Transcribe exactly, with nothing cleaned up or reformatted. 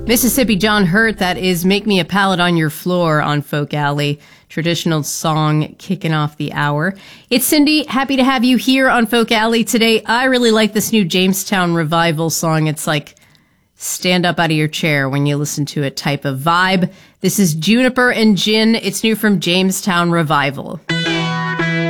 Mississippi John Hurt, that is Make Me a Pallet on Your Floor on Folk Alley. Traditional song kicking off the hour. It's Cindy. Happy to have you here on Folk Alley today. I really like this new Jamestown Revival song. It's like stand up out of your chair when you listen to it type of vibe. This is Juniper and Gin. It's new from Jamestown Revival.